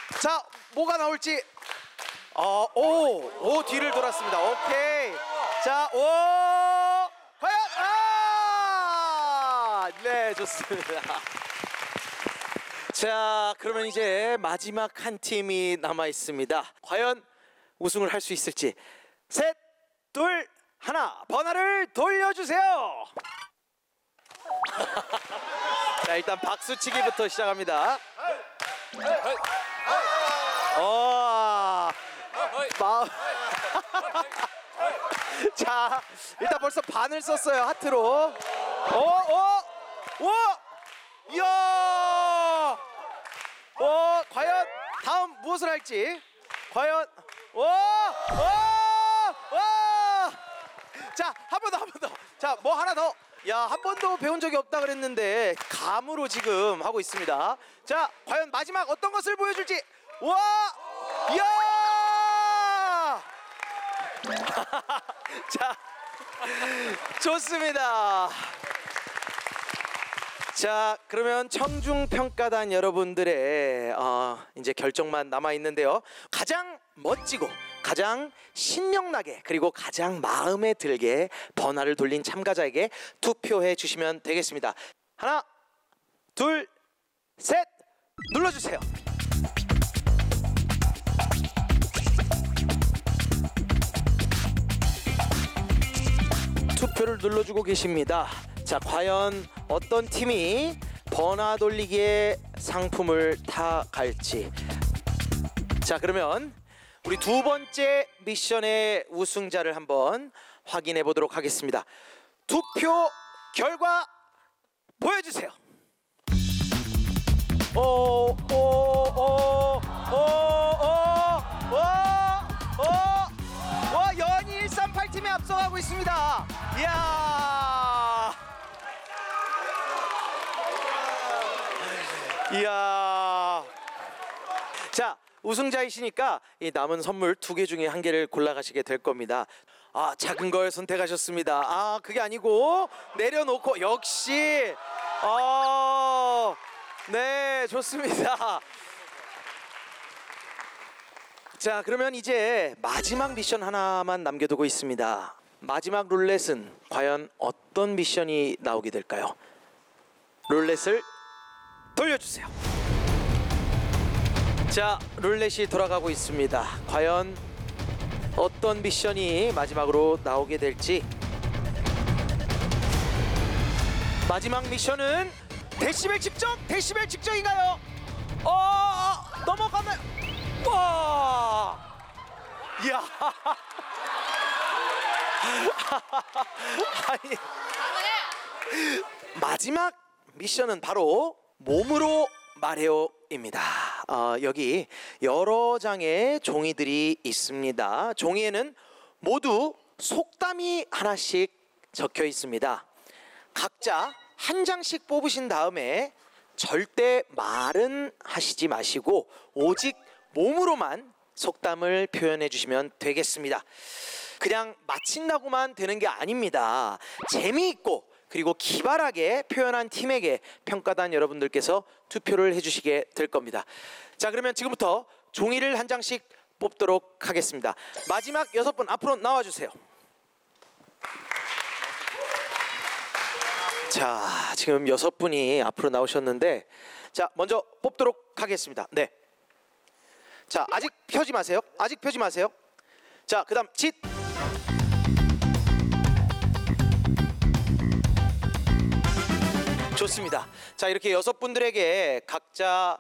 자, 뭐가 나올지. 오, 뒤를 돌았습니다. 오케이. 자, 과연, 네, 좋습니다. 자, 그러면 이제 마지막 한 팀이 남아 있습니다. 과연 우승을 할 수 있을지. 셋, 둘, 하나, 번호를 돌려주세요. 자, 일단 박수치기부터 시작합니다. 자, 일단 벌써 반을 썼어요. 하트로. 이야. 과연 다음 무엇을 할지. 과연. 자, 한 번 더. 자, 뭐 하나 더. 야, 한 번도 배운 적이 없다 그랬는데 감으로 지금 하고 있습니다. 자, 과연 마지막 어떤 것을 보여줄지. 와! 이야! 자, 좋습니다. 자, 그러면 청중평가단 여러분들의 이제 결정만 남아 있는데요. 가장 멋지고 가장 신명나게 그리고 가장 마음에 들게 번화를 돌린 참가자에게 투표해 주시면 되겠습니다. 하나, 둘, 셋, 눌러주세요. 투표를 눌러주고 계십니다. 자, 과연 어떤 팀이 번화 돌리기의 상품을 타갈지. 자, 그러면 우리 두 번째 미션의 우승자를 한번 확인해 보도록 하겠습니다. 투표 결과 보여주세요. 연희 138팀이 앞서가고 있습니다. 이야. 자, 우승자이시니까 이 남은 선물 2개 중에 1개를 골라가시게 될 겁니다. 작은 걸 선택하셨습니다. 그게 아니고 내려놓고 역시 네, 좋습니다. 자, 그러면 이제 마지막 미션 하나만 남겨두고 있습니다. 마지막 룰렛은 과연 어떤 미션이 나오게 될까요? 룰렛을 돌려주세요. 자, 룰렛이 돌아가고 있습니다. 과연 어떤 미션이 마지막으로 나오게 될지. 마지막 미션은 데시벨 측정인가요? 넘어가면 와! 이야. 아니, 마지막 미션은 바로 몸으로 말해요입니다. 여기 여러 장의 종이들이 있습니다. 종이에는 모두 속담이 하나씩 적혀 있습니다. 각자 한 장씩 뽑으신 다음에 절대 말은 하시지 마시고 오직 몸으로만 속담을 표현해 주시면 되겠습니다. 그냥 마친다고만 되는 게 아닙니다. 재미있고 그리고 기발하게 표현한 팀에게 평가단 여러분들께서 투표를 해주시게 될 겁니다. 자, 그러면 지금부터 종이를 한 장씩 뽑도록 하겠습니다. 마지막 6분 앞으로 나와주세요. 자, 지금 6분이 앞으로 나오셨는데, 자, 먼저 뽑도록 하겠습니다. 네. 자, 아직 펴지 마세요. 자, 그 다음 짓. 좋습니다. 자, 이렇게 6분들에게 각자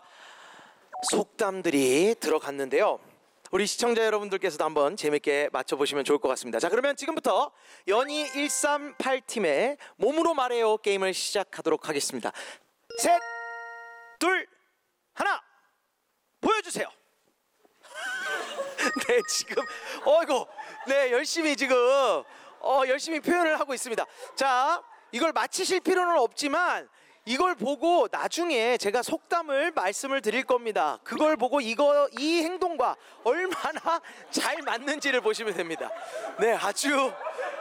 속담들이 들어갔는데요. 우리 시청자 여러분들께서도 한번 재밌게 맞춰보시면 좋을 것 같습니다. 자, 그러면 지금부터 연희 138팀의 몸으로 말해요 게임을 시작하도록 하겠습니다. 셋, 둘, 하나, 보여주세요. 네, 지금 네, 열심히 열심히 표현을 하고 있습니다. 자, 이걸 맞히실 필요는 없지만 이걸 보고 나중에 제가 속담을 말씀을 드릴 겁니다. 그걸 보고 이 행동과 얼마나 잘 맞는지를 보시면 됩니다. 네, 아주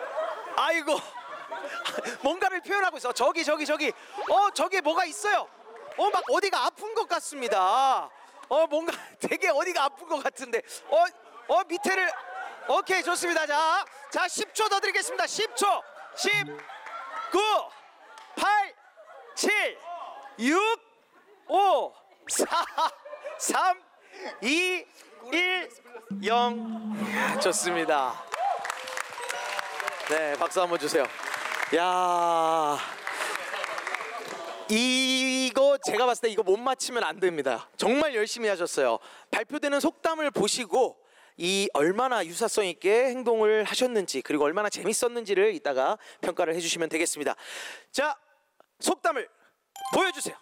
뭔가를 표현하고 있어. 저기 저기 뭐가 있어요. 막 어디가 아픈 것 같습니다. 뭔가 되게 어디가 아픈 것 같은데. 밑에를. 오케이, 좋습니다. 자 10초 더 드리겠습니다. 10초. 10, 9, 8, 7, 6, 5, 4, 3, 2, 1, 0. 좋습니다. 네, 박수 한번 주세요. 야, 이거 제가 봤을 때 이거 못 맞히면 안 됩니다. 정말 열심히 하셨어요. 발표되는 속담을 보시고 이 얼마나 유사성 있게 행동을 하셨는지, 그리고 얼마나 재밌었는지를 이따가 평가를 해주시면 되겠습니다. 자, 속담을 보여주세요.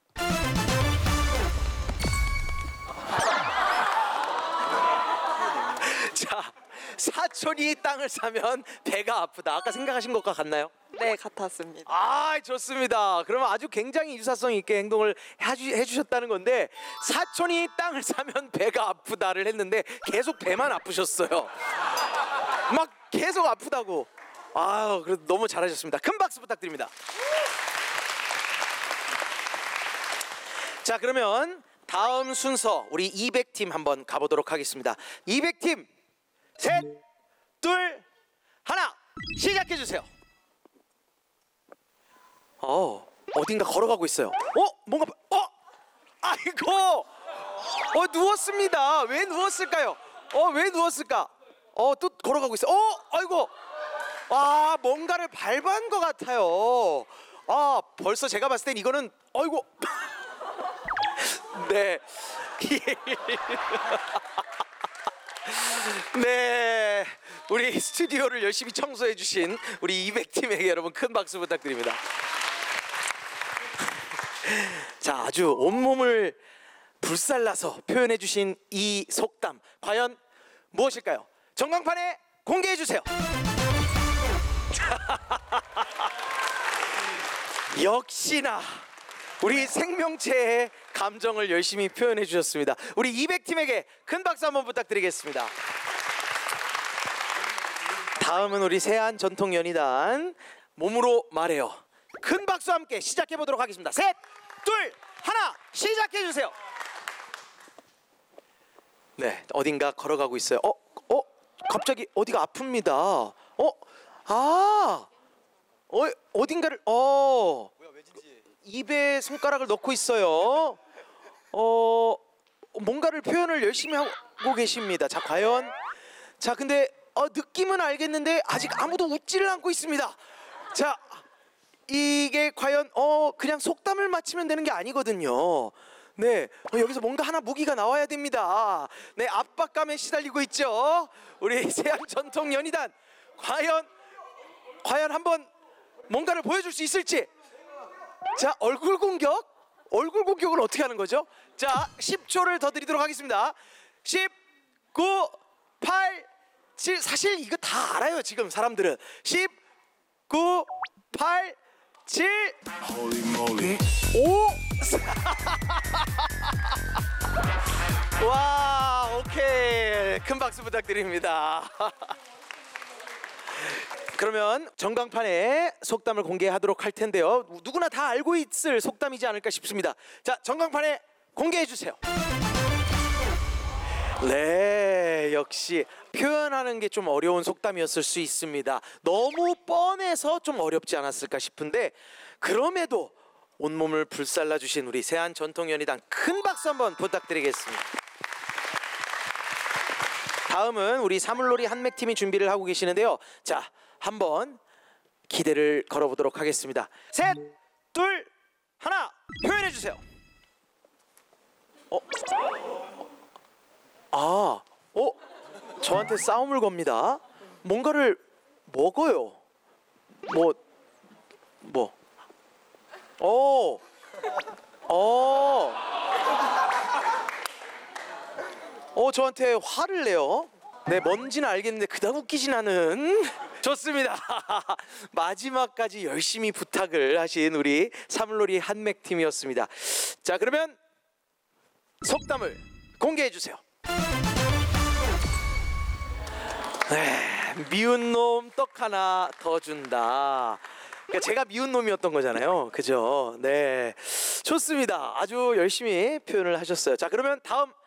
자, 사촌이 땅을 사면 배가 아프다. 아까 생각하신 것과 같나요? 네, 같았습니다. 좋습니다. 그러면 아주 굉장히 유사성 있게 행동을 해주셨다는 건데, 사촌이 땅을 사면 배가 아프다를 했는데 계속 배만 아프셨어요. 막 계속 아프다고. 그래도 너무 잘하셨습니다. 큰 박수 부탁드립니다. 자, 그러면 다음 순서 우리 200팀 한번 가보도록 하겠습니다. 200팀 셋, 둘, 하나, 시작해 주세요. 어딘가 걸어가고 있어요. 뭔가 아이고, 누웠습니다. 왜 누웠을까요? 왜 누웠을까? 또 걸어가고 있어. 아이고, 뭔가를 밟은 것 같아요. 벌써 제가 봤을 땐 이거는 아이고. 네. 네, 우리 스튜디오를 열심히 청소해 주신 우리 200팀에게 여러분 큰 박수 부탁드립니다. 자, 아주 온몸을 불살라서 표현해 주신 이 속담, 과연 무엇일까요? 전광판에 공개해 주세요. 역시나 우리 생명체의 감정을 열심히 표현해 주셨습니다. 우리 200팀에게 큰 박수 한번 부탁드리겠습니다. 다음은 우리 세안전통연희단 몸으로 말해요. 큰 박수 함께 시작해 보도록 하겠습니다. 셋, 둘, 하나, 시작해 주세요. 네, 어딘가 걸어가고 있어요. 갑자기 어디가 아픕니다. 어딘가를 입에 손가락을 넣고 있어요. 뭔가를 표현을 열심히 하고 계십니다. 자, 과연. 자, 근데 느낌은 알겠는데 아직 아무도 웃지를 않고 있습니다. 자, 이게 과연 그냥 속담을 맞히면 되는 게 아니거든요. 네, 여기서 뭔가 하나 무기가 나와야 됩니다. 네, 압박감에 시달리고 있죠. 우리 세안전통연희단 과연 한번 뭔가를 보여줄 수 있을지. 자, 얼굴 공격을 어떻게 하는 거죠? 자, 10초를 더 드리도록 하겠습니다. 10, 9, 8, 7. 사실 이거 다 알아요, 지금 사람들은. 10, 9, 8, 7, 5. 와, 오케이. 큰 박수 부탁드립니다. 그러면 전광판에 속담을 공개하도록 할 텐데요. 누구나 다 알고 있을 속담이지 않을까 싶습니다. 자, 전광판에 공개해 주세요. 네, 역시 표현하는 게 좀 어려운 속담이었을 수 있습니다. 너무 뻔해서 좀 어렵지 않았을까 싶은데, 그럼에도 온몸을 불살라 주신 우리 세안전통연희단 큰 박수 한번 부탁드리겠습니다. 다음은 우리 사물놀이 한맥팀이 준비를 하고 계시는데요. 자, 한번 기대를 걸어보도록 하겠습니다. 셋, 둘, 하나, 표현해 주세요. 저한테 싸움을 겁니다. 뭔가를 먹어요. 저한테 화를 내요. 네, 뭔지는 알겠는데 그다음 웃기진 않은. 좋습니다. 마지막까지 열심히 부탁을 하신 우리 사물놀이 한맥팀이었습니다. 자, 그러면 속담을 공개해 주세요. 네, 미운 놈 떡 하나 더 준다. 그러니까 제가 미운 놈이었던 거잖아요, 그죠? 네. 좋습니다. 아주 열심히 표현을 하셨어요. 자, 그러면 다음